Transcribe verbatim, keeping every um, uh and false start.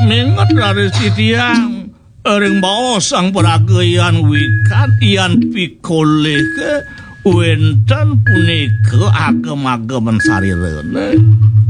minget dari titiang Ering mau sang praga Yan Wikan Yan Pikoleh wenten punika agem-ageman sarirene